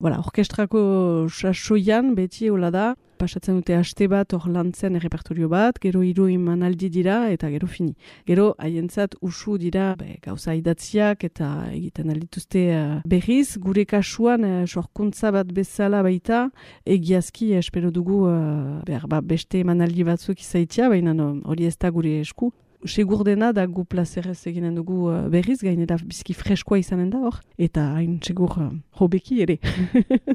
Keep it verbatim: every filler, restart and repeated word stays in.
Voilà, orkestrako sasoian beti hola da, pasatzen dute aste bat hor lantzen errepertorio bat, gero hiru emanaldi dira eta gero fini. Gero haientzat usu dira be, gauza idatziak eta egiten aldituzte uh, berriz, gure kasuan uh, sorkuntza bat bezala baita, egiazki espero dugu uh, behar, ba, beste emanaldi batzuk izaitia, baina no, hori ez da gure esku. Segur dena da gu plazerez eginen dugu uh, berriz, gainera bizki freskoa izanen da hor, eta hain segur uh, hobeki ere.